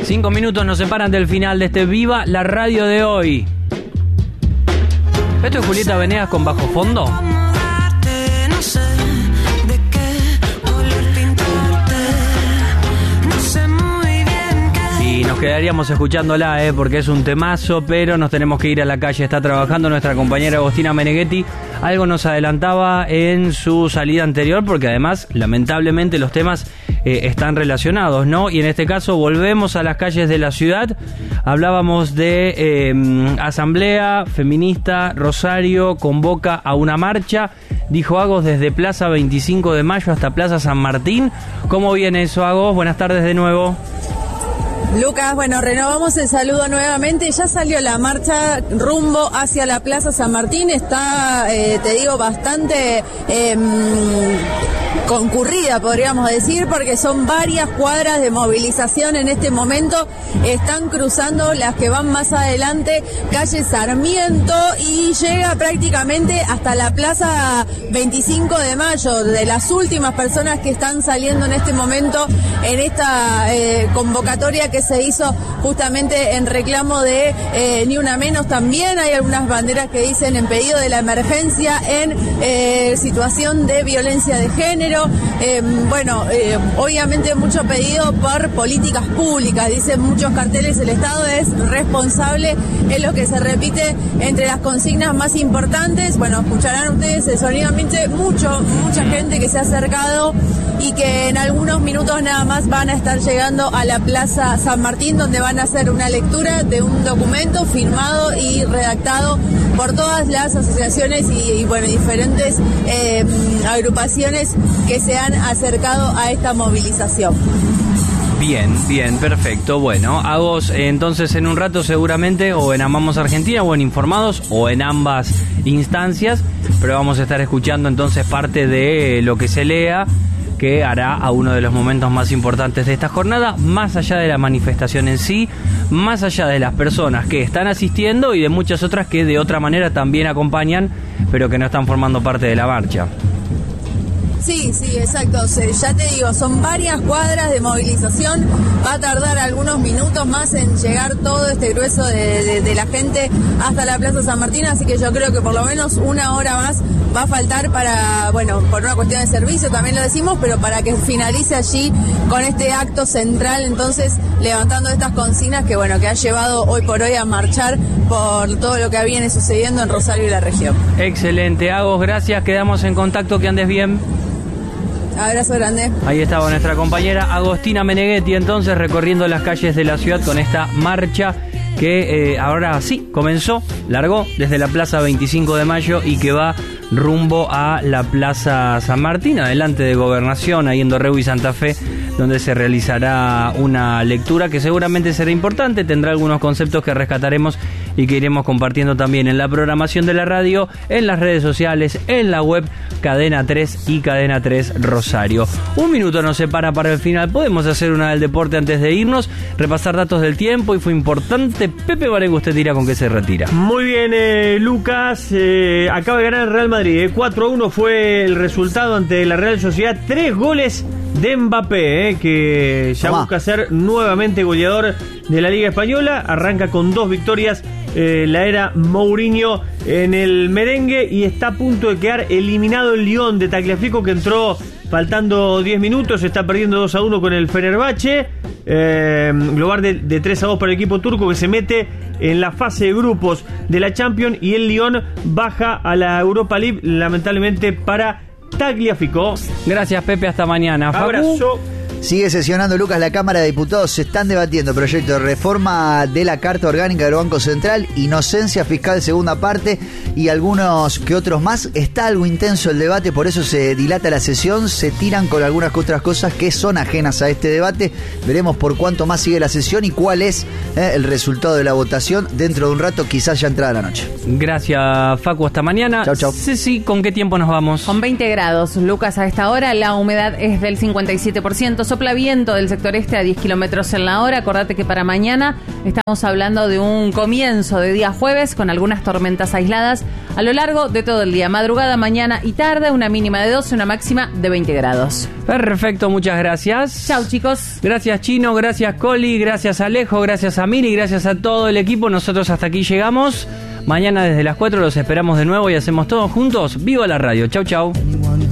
5 minutos nos separan del final de este Viva la Radio de hoy. ¿Esto es Julieta Venegas con Bajo Fondo? Y nos quedaríamos escuchándola, porque es un temazo, pero nos tenemos que ir a la calle. Está trabajando nuestra compañera Agostina Meneghetti. Algo nos adelantaba en su salida anterior, porque además, lamentablemente, los temas están relacionados, ¿no? Y en este caso volvemos a las calles de la ciudad. Hablábamos de Asamblea Feminista Rosario convoca a una marcha, dijo Agos, desde Plaza 25 de Mayo hasta Plaza San Martín. ¿Cómo viene eso, Agos? Buenas tardes de nuevo. Lucas, bueno, renovamos el saludo nuevamente. Ya salió la marcha rumbo hacia la Plaza San Martín. Está, te digo, bastante concurrida, podríamos decir, porque son varias cuadras de movilización en este momento. Están cruzando las que van más adelante, calle Sarmiento, y llega prácticamente hasta la Plaza 25 de Mayo. De las últimas personas que están saliendo en este momento en esta convocatoria que se hizo justamente en reclamo de Ni Una Menos. También hay algunas banderas que dicen en pedido de la emergencia en situación de violencia de género. Obviamente mucho pedido por políticas públicas. Dicen muchos carteles, el Estado es responsable, es lo que se repite entre las consignas más importantes. Bueno, escucharán ustedes el sonido ambiente, mucha gente que se ha acercado y que en algunos minutos nada más van a estar llegando a la Plaza San Martín, donde van a hacer una lectura de un documento firmado y redactado por todas las asociaciones y diferentes agrupaciones que se han acercado a esta movilización. Bien, perfecto. Bueno, Agos, entonces en un rato seguramente o en Amamos Argentina o en Informados o en ambas instancias, pero vamos a estar escuchando entonces parte de lo que se lea, que hará a uno de los momentos más importantes de esta jornada, más allá de la manifestación en sí, más allá de las personas que están asistiendo y de muchas otras que de otra manera también acompañan, pero que no están formando parte de la marcha. Sí, exacto. Ya te digo, son varias cuadras de movilización. Va a tardar algunos minutos más en llegar todo este grueso de la gente hasta la Plaza San Martín, así que yo creo que por lo menos una hora más va a faltar para, por una cuestión de servicio, también lo decimos, pero para que finalice allí con este acto central, entonces levantando estas consignas que ha llevado hoy por hoy a marchar por todo lo que viene sucediendo en Rosario y la región. Excelente, Agos, gracias, quedamos en contacto, que andes bien. Abrazo grande. Ahí estaba nuestra compañera Agostina Meneghetti, entonces recorriendo las calles de la ciudad con esta marcha que ahora sí comenzó, largó desde la Plaza 25 de Mayo y que va rumbo a la Plaza San Martín, adelante de Gobernación, ahí en Dorrego y Santa Fe, donde se realizará una lectura que seguramente será importante, tendrá algunos conceptos que rescataremos y que iremos compartiendo también en la programación de la radio, en las redes sociales, en la web Cadena 3 y Cadena 3 Rosario. Un minuto nos separa para el final. Podemos hacer una del deporte antes de irnos, repasar datos del tiempo, y fue importante. Pepe Barengo, usted dirá con qué se retira. Muy bien, Lucas. Acaba de ganar el Real Madrid. 4-1 fue el resultado ante la Real Sociedad. 3 goles de Mbappé, que ya busca ser nuevamente goleador de la Liga Española. Arranca con 2 victorias la era Mourinho en el merengue, y está a punto de quedar eliminado el Lyon de Tagliafico, que entró faltando 10 minutos, está perdiendo 2-1 con el Fenerbahce, global de 3-2 para el equipo turco, que se mete en la fase de grupos de la Champions, y el Lyon baja a la Europa League, lamentablemente para Tagliafico. Gracias, Pepe, hasta mañana. Abrazo. Sigue sesionando, Lucas, la Cámara de Diputados. Se están debatiendo proyectos de reforma de la Carta Orgánica del Banco Central, inocencia fiscal segunda parte y algunos que otros más. Está algo intenso el debate, por eso se dilata la sesión, se tiran con algunas que otras cosas que son ajenas a este debate. Veremos por cuánto más sigue la sesión y cuál es el resultado de la votación dentro de un rato, quizás ya entrada la noche. Gracias, Facu, hasta mañana. Chau. Ceci, ¿con qué tiempo nos vamos? Con 20 grados, Lucas, a esta hora. La humedad es del 57%. sopla viento del sector este a 10 kilómetros en la hora. Acordate que para mañana estamos hablando de un comienzo de día jueves con algunas tormentas aisladas a lo largo de todo el día. Madrugada, mañana y tarde, una mínima de 12, una máxima de 20 grados. Perfecto, muchas gracias. Chau, chicos. Gracias, Chino, gracias, Coli, gracias, Alejo, gracias a Miri, gracias a todo el equipo. Nosotros hasta aquí llegamos. Mañana desde las 4 los esperamos de nuevo y hacemos todos juntos. ¡Viva la radio! Chau, chau.